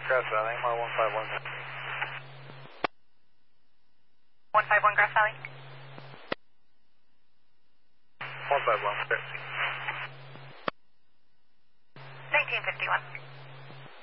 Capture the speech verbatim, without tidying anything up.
Grass Valley, mile one five one. one five one Grass Valley. one five one, nineteen fifty-one.